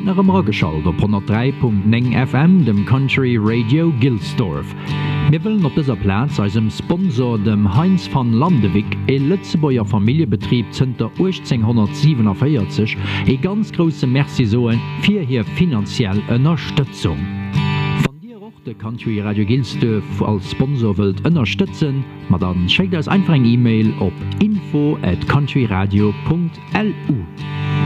seht nach immer geschalt op 103.9 FM dem Country Radio Gilsdorf. Wir wollen op dieser Platz als dem Sponsor dem Heinz van Landewig e Lützebauer Familienbetrieb zunter 1847 e ganz große Merci soen für hier finanziell Unterstützung. De Country Radio Gilsdorf als Sponsor wilt unterstützen, maar dan schickt uns einfach eine E-Mail op info@countryradio.lu.